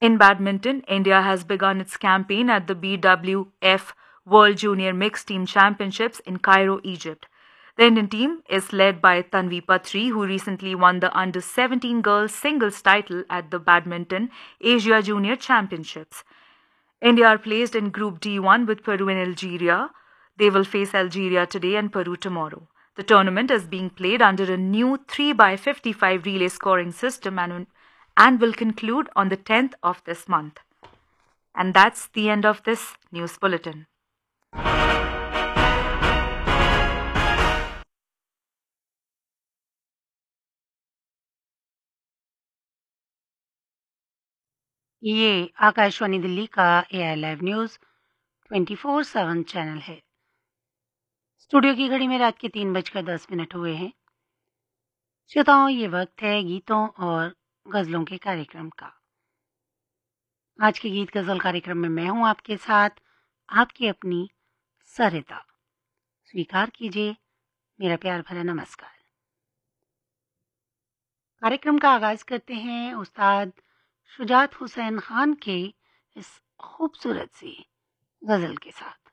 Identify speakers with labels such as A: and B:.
A: In badminton, India has begun its campaign at the BWF World Junior Mixed Team Championships in Cairo, Egypt. The Indian team is led by Tanvi Patri, who recently won the under 17 girls singles title at the Badminton Asia Junior Championships. India are placed in Group D1 with Peru and Algeria. They will face Algeria today and Peru tomorrow. The tournament is being played under a new 3x55 relay scoring system and will conclude on the 10th of this month. And that's the end of this news bulletin.
B: ये आकाशवाणी दिल्ली का AI live news 24/7 channel है। Studio की घड़ी में रात के 3:10 हुए हैं। श्रोताओं, ये वक्त है गीतों और गज़लों के कार्यक्रम का। आज के गीत गज़ल कार्यक्रम में मैं हूं आपके साथ, आपकी अपनी सरिता। स्वीकार कीजिए मेरा प्यार भरा नमस्कार। कार्यक्रम का आगाज़ करते हैं उस्ताद शुजात हुसैन खान के इस खूबसूरत सी गज़ल के साथ।